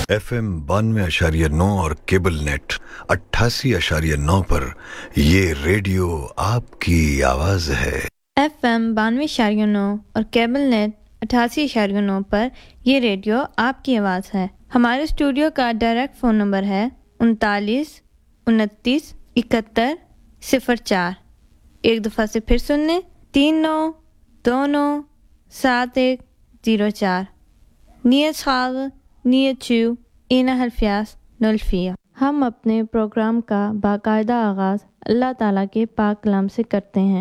FM 92.9 اور cable net 88.9 पर ये रेडियो आपकी आवाज है। FM 92.9 और केबल नेट 88.9 पर ये रेडियो आपकी आवाज़ है। हमारे स्टूडियो का डायरेक्ट फ़ोन नंबर है 39 29 71 04। एक दफ़ा से फिर सुन लें 39 71 04। नियत खाल नियत चू इना हल्फियास नुल्फिया। हम अपने प्रोग्राम का बाकायदा आगाज़ अल्लाह ताला के पाक कलाम से करते हैं।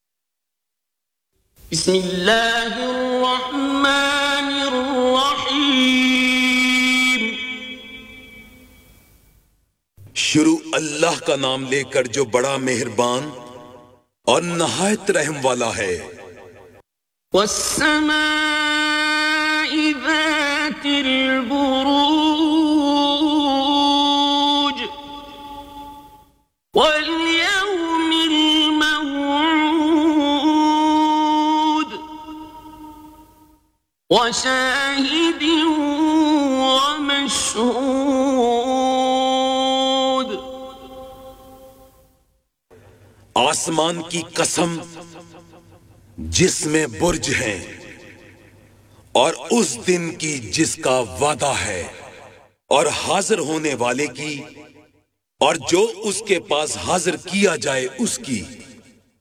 बिस्मिल्लाहिर्रहमानिर्रहीम। शुरू अल्लाह का नाम लेकर जो बड़ा मेहरबान और नहायत रहम वाला है। वस्समाइ ज़ातिल बुरूज वल यौमिल मौऊद वशाहिदिन वमशहूद। आसमान की कसम जिसमें बुर्ज हैं और उस दिन की जिसका वादा है, और हाजिर होने वाले की और जो उसके पास हाजिर किया जाए उसकी।